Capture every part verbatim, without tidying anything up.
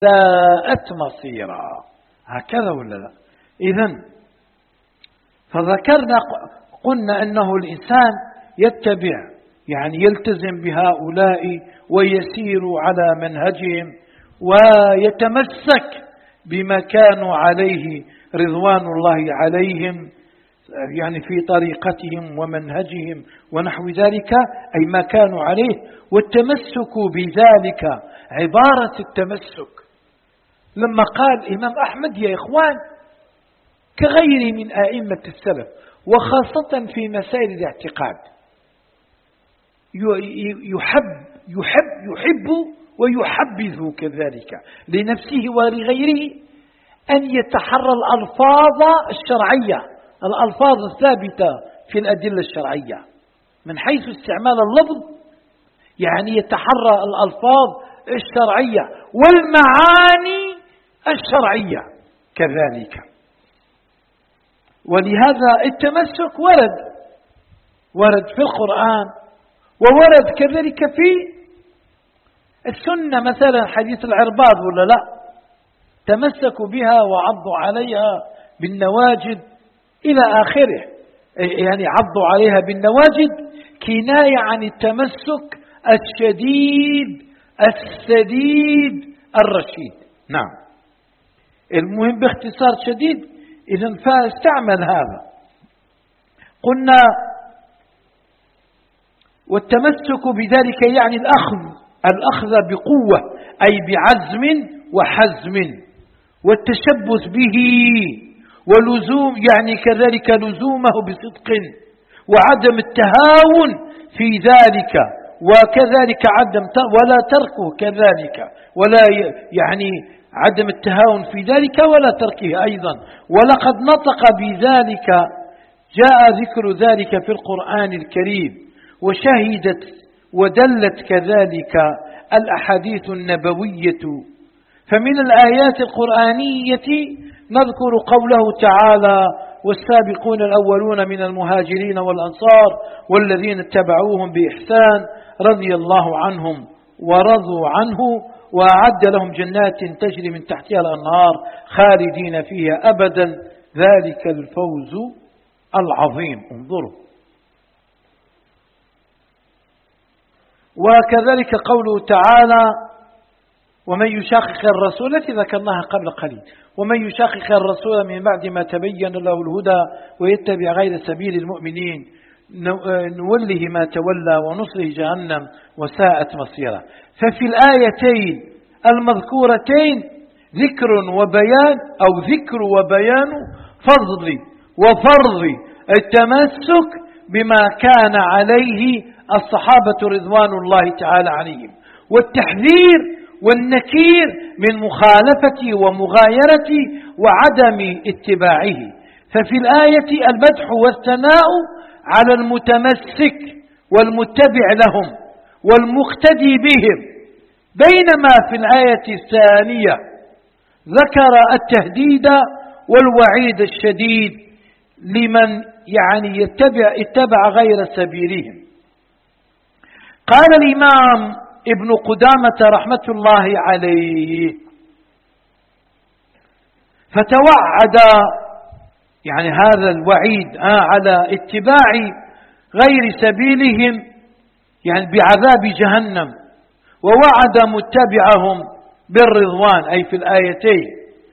ساءت مصيرا. هكذا ولا لا؟ إذن فذكرنا قلنا أنه الإنسان يتبع يعني يلتزم بهؤلاء ويسير على منهجهم ويتمسك بما كانوا عليه رضوان الله عليهم يعني في طريقتهم ومنهجهم ونحو ذلك، أي ما كانوا عليه. والتمسك بذلك عبارة التمسك لما قال الإمام أحمد يا إخوان كغيره من أئمة السلف وخاصة في مسائل الاعتقاد يحب يحب يحب ويحبذ كذلك لنفسه ولغيره أن يتحرى الألفاظ الشرعية، الألفاظ الثابتة في الأدلة الشرعية من حيث استعمال اللفظ، يعني يتحرى الألفاظ الشرعية والمعاني الشرعية كذلك. ولهذا التمسك ورد ورد في القرآن وورد كذلك في السنة، مثلا حديث العرباض ولا لا، تمسكوا بها وعضوا عليها بالنواجد إلى آخره، يعني عضوا عليها بالنواجد كناية عن التمسك الشديد السديد الرشيد. نعم، المهم باختصار شديد إذن فاستعمل هذا. قلنا والتمسك بذلك يعني الأخذ الأخذ بقوة أي بعزم وحزم، والتشبث به ولزوم يعني كذلك لزومه بصدق وعدم التهاون في ذلك، وكذلك عدم ولا تركه كذلك، ولا يعني عدم التهاون في ذلك ولا تركه أيضا. ولقد نطق بذلك جاء ذكر ذلك في القرآن الكريم، وشهدت ودلت كذلك الأحاديث النبوية. فمن الآيات القرآنية نذكر قوله تعالى والسابقون الأولون من المهاجرين والأنصار والذين اتبعوهم بإحسان رضي الله عنهم ورضوا عنه وأعد لهم جنات تجري من تحتها الأنهار خالدين فيها أبدا ذلك الفوز العظيم. انظروا. وكذلك قوله تعالى ومن يشاقق الرسول التي ذكرناها قبل قليل، ومن يشاقق الرسول من بعد ما تبين له الهدى ويتبع غير سبيل المؤمنين نوله ما تولى ونصله جهنم وساءت مصيرا. ففي الآيتين المذكورتين ذكر وبيان أو ذكر وبيان فضل وفرض التمسك بما كان عليه الصحابة رضوان الله تعالى عليهم، والتحذير والنكير من مخالفة ومغايرة وعدم اتباعه. ففي الآية المدح والثناء على المتمسك والمتبع لهم والمقتدي بهم، بينما في الآية الثانية ذكر التهديد والوعيد الشديد لمن يعني يتبع, اتبع غير سبيلهم. قال الإمام ابن قدامة رحمة الله عليه فتوعد يعني هذا الوعيد على اتباع غير سبيلهم يعني بعذاب جهنم، ووعد متبعهم بالرضوان أي في الآيتين،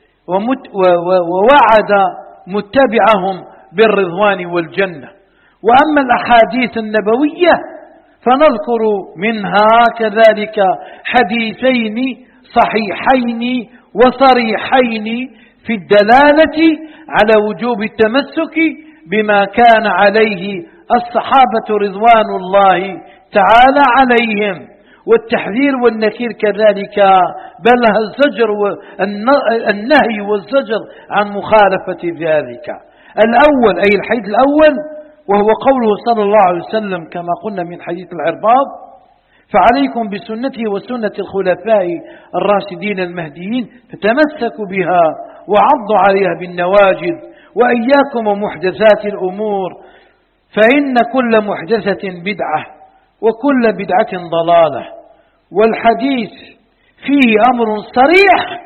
ووعد متبعهم بالرضوان والجنة. وأما الأحاديث النبوية فنذكر منها كذلك حديثين صحيحين وصريحين في الدلالة على وجوب التمسك بما كان عليه الصحابة رضوان الله تعالى عليهم، والتحذير والنكير كذلك، بل الزجر والنهي والزجر عن مخالفة ذلك. الأول أي الحديث الأول وهو قوله صلى الله عليه وسلم كما قلنا من حديث العرباض فعليكم بسنته وسنة الخلفاء الراشدين المهديين فتمسكوا بها وعضوا عليها بالنواجذ، وإياكم ومحدثات الأمور فإن كل محدثة بدعة وكل بدعة ضلالة. والحديث فيه أمر صريح